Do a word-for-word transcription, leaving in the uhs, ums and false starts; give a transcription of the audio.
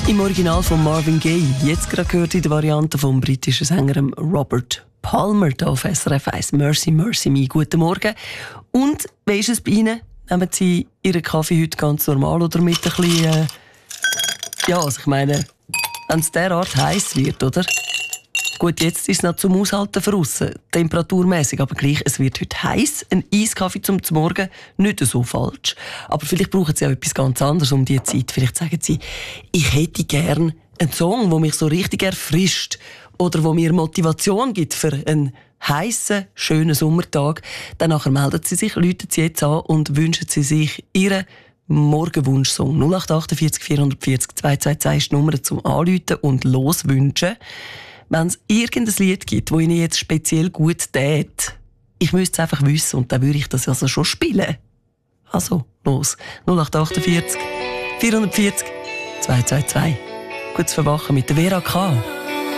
Im Original von Marvin Gaye. Jetzt gerade gehört in der Variante vom britischen Sänger Robert Palmer hier auf S R F eins. Mercy, Mercy Me. Guten Morgen. Und wie ist es bei Ihnen? Nehmen Sie Ihren Kaffee heute ganz normal oder mit ein bisschen... Äh ja, also ich meine, wenn es derart heiß wird, oder? Gut, jetzt ist es noch zum Aushalten für aussen, temperaturmäßig, aber gleich, es wird heute heiß. Ein Eiskaffee zum Morgen, nicht so falsch. Aber vielleicht brauchen Sie auch etwas ganz anderes um diese Zeit. Vielleicht sagen Sie, ich hätte gern einen Song, der mich so richtig erfrischt oder der mir Motivation gibt für einen heissen, schönen Sommertag. Danach melden Sie sich, rufen Sie jetzt an und wünschen Sie sich Ihren Morgenwunschsong. null acht acht vier vier vier vier zwei zwei zwei ist die Nummer zum Anrufen und loswünschen. Wenn es irgendein Lied gibt, das Ihnen jetzt speziell gut tät, ich müsste es einfach wissen und dann würde ich das also schon spielen. Also, los. null acht acht vier vier vier vier zwei zwei zwei. Gutes Verwachen mit der Vera K.